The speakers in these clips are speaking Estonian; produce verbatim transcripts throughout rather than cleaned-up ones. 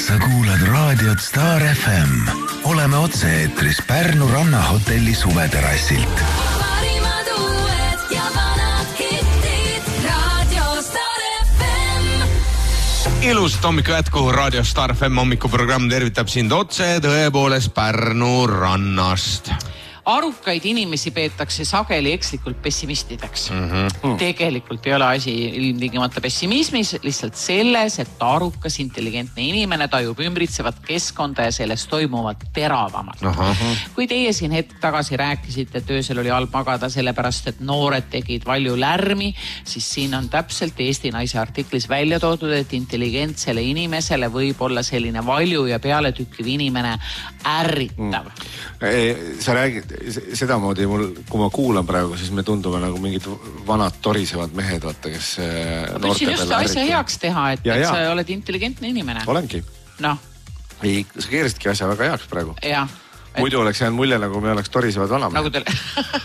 Sa kuulad raadiot Star F M. Oleme otse-eetris Pärnu rannahotelli suveterassilt. Parimad uued ja vanad hittid. Radio Star F M. Ilusat hommikku jätku. Radio Star F M hommikuprogramm tervitab sind otse tõepoolest Pärnu rannast. Arukaid inimesi peetakse sageli ekslikult pessimistideks. Mm-hmm. Tegelikult ei ole asi ilmtingimata pessimismis, lihtsalt selles, et arukas, intelligentne inimene tajub ümbritsevat keskkonda ja sellest toimuvat teravamalt. Aha. Kui teie siin hetk tagasi rääkisite, et öösel oli halb magada sellepärast, et noored tegid valju lärmi, siis siin on täpselt Eesti Naise artiklis välja toodud, et intelligentsele inimesele võib olla selline valju ja pealetükkiv inimene ärritav. Mm. Sa räägid seda moodi, mul, kui ma kuulan praegu, siis me tundume nagu mingid vanad torisevad mehed, vaata, kes ma noorte just peale asja heaks teha, et, ja, et ja. sa oled intelligentne inimene. Olengi. Noh. Ei, sa keerisidki asja väga heaks praegu. Ja. Muidu oleks jäänud mulje, nagu me oleks torisevad vanamehed. Nagu teil...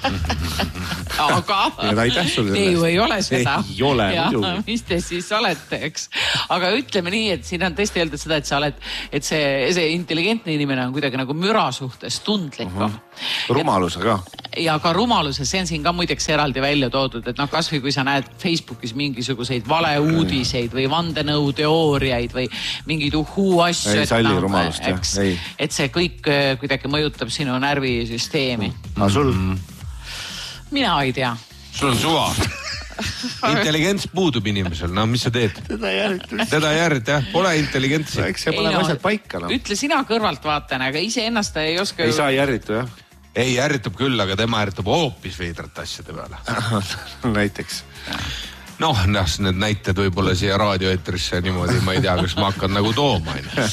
Aga... Ja aitäh sulle Te ju ei ole seda. Ei ole, ja, muidugi. mis te siis olete, eks? Aga ütleme nii, et siin on tõesti öeldud seda, et sa oled, et see, see intelligentne inimene on kuidagi nagu müra suhtes tundlikum. Uh-huh. Rumaluse ka. Ja ka rumaluse, see on siin ka muideks eraldi välja toodud, et noh, kasvõi kui sa näed Facebookis mingisuguseid valeuudiseid või vandenõuteooriaid või mingeid uhuu asju. Ei, salli no, rumalust, eks, jah. Ei. Et see kõik kuidagi mõjutab sinu närvisüsteemi. Aga sul? Mina ei tea. Sul on suva. Intelligents puudub inimesel. No, mis sa teed? Teda järgit. Teda järgit, jah. Pole intelligentsi. Eks see pole no, asjad paika. No. Ütle sina kõrvalt vaatan, aga ise ennast ta ei oska... Ei saa järritu, jah. Ei järritab küll, aga tema järritab hoopis veidrat asjade peale. Näiteks. Noh, need näited võib-olla siia raadioeetrisse niimoodi, ma ei tea, kas ma hakkan nagu tooma.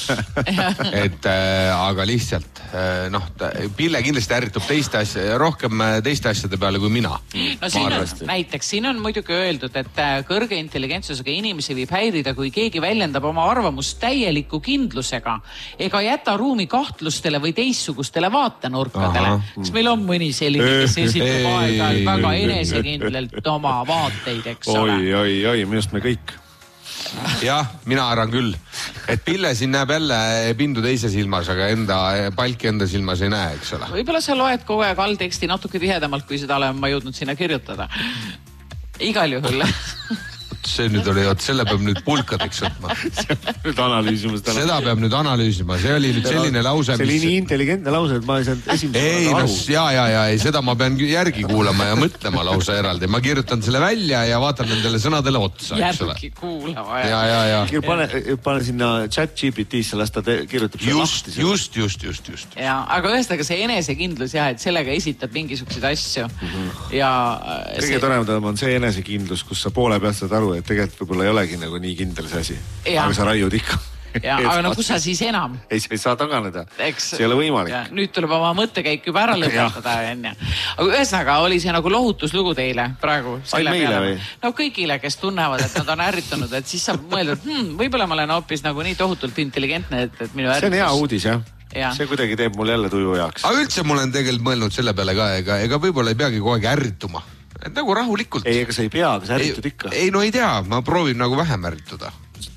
Et äh, aga lihtsalt, äh, noh, Pille kindlasti ärritab teiste asja, rohkem teiste asjade peale kui mina. No siin on, näiteks, siin on muidugi öeldud, et kõrge intelligentsusega inimesi võib häirida, kui keegi väljendab oma arvamust täieliku kindlusega ega jäta ruumi kahtlustele või teissugustele vaatenurkadele. Kas meil on mõni selline, kes esitab aeg-ajal väga enesekindlalt oma vaateid, eks ole? Oi, oi, oi, minust me kõik. Jah, mina arvan küll. Et Pille siin näeb jälle pindu teise silmas, aga enda palki enda silmas ei näe, eks ole. Võib-olla sa loed kogu aeg allteksti natuke tihedamalt, kui seda olen ma jõudnud sinna kirjutada. Igal juhul. See nüüd oli, et selle peab nüüd pulkadeks võtma. Nüüd analüüsima seda. Seda peab nüüd analüüsima. See oli nüüd selline lause, see oli nii intelligentne lause, et ma ei saanud esimese ei, no, ja, ja, ja, ei, seda ma pean järgi kuulama ja mõtlema lause eraldi. Ma kirjutan selle välja ja vaatan nendele sõnadele otsa. Järgi kuulama. Ja, ja, ja. Pane, pane sinna chat G P T-sse, las ta te, kirjutab just, just, just, just, just. Ja, aga ühesõnaga see enesekindlus, jah, et sellega esitab mingisuguseid asju. Mm-hmm. Ja kõige see... toredam on see enesekindlus, kus sa poole pealt saad aru, et tegelikult võib-olla ei olegi nagu nii kindel see asi. Ja. Aga sa raiud ikka. Ja, aga no kus sa siis enam? Ei, sa ei saa taganeda. Eks, see ei ole võimalik. Ja, nüüd tuleb oma mõttekäik juba ära lõpetada. Aga ühesõnaga oli see nagu lohutuslugu teile praegu. Ain meile või? No kõigile, kes tunnevad, et nad on ärritunud, et siis saab mõelda, et hmm, võib-olla ma olen hoopis nagu nii tohutult intelligentne, et, et minu ärritus... See on hea uudis, jah. Ja. See kuidagi teeb mul jälle tuju heaks. Aga üldse mul on tegelikult mõelnud selle peale ka, ega, ega võib-olla ei peagi kogu aeg ärrituma. Et nagu rahulikult. Ei, ega sa ei pea, aga sa ärritud ikka. Ei, no ei tea, ma proovin nagu vähem ärrituda.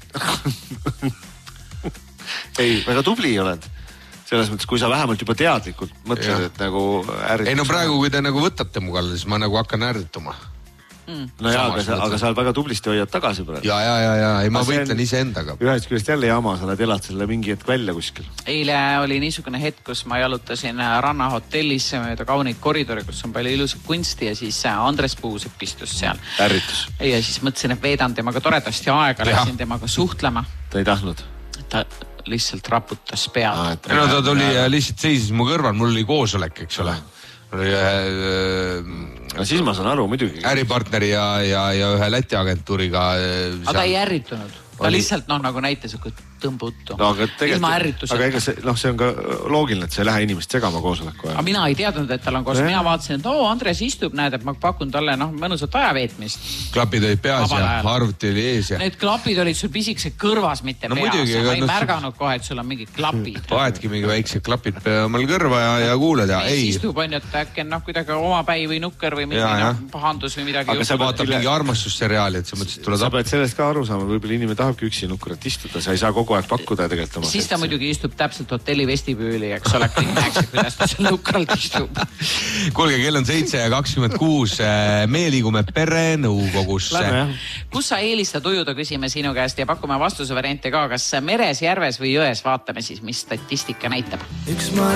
Ei, väga tubli oled. Selles mõttes, kui sa vähemalt juba teadlikult mõtled, et nagu ärritus... Ei, no praegu, kui te nagu võtate mu kallal, siis ma nagu hakkan ärrituma. Mm. No jaa, aga, aga sa väga tublisti hoiad tagasi praegu. Ja, ja, ja, ja, ei, ma võitlen ise endaga. Ühest küljest jälle jama, sa oled elad selle mingi hetk välja kuskil. Eile oli niisugune hetk, kus ma jalutasin rannahotellis mööda kauneid koridori, kus on palju ilusat kunsti ja siis Andres Puusep istus seal. Ärritus. Ja siis mõtlesin, et veedan temaga toredasti aega, läksin temaga suhtlema. Ta ei tahtnud? Ta lihtsalt raputas pead. Ah, et... No ta tuli ja lihtsalt seisis mu kõrval, mul oli koosolek, eks ole. Oli no siis ma saan aru, muidugi. Äripartneri ja, ja, ja ühe Läti agentuuriga. Aga ta ei ärritunud. Ta lihtsalt noh, nagu näitas, et tõmbuttu. No, aga ilma ärritusega. Aga ega see, noh, see on ka loogiline, et see ei lähe inimest segama koosoleku. Aga mina ei teadnud, et tal on koos. Mina vaatasin, et oo, Andres istub, näed, et ma pakun talle noh, mõnusat ajaveetmist. Klapid olid peas ja arvuti oli ees. Ja... Need klapid olid sul pisikse kõrvas, mitte no, peas. Muidugi, ma ei no, märganud kohe, et sul on mingid klapid. Vahetki mingi väiksed klapid omal kõrva ja, ja kuuled ja ei. Istub on, et äkki noh, kuidagi oma päi või nukker või mingi ja, no, pahandus või midagi. Aga sa vaatad mingi armastusseriaali, et sa mõtlesid, sa pead sellest ka aru saama, võib-olla inimene tahabki üksi nukrat istuda, sa ei saa kogu aeg pakkuda tegelikult oma siis ta muidugi istub täpselt hotelli vestibüüli, eks ole, kõik näeksid, kuidas ta seal nukralt istub. Kuulge, kell on seitse ja kakskümmend kuus. Me liigume perenõukogusse. Kus sa eelistad ujuda, küsime sinu käest ja pakume vastuse variante ka, kas meres, järves või jões, vaatame siis, mis statistika näitab. Üks ma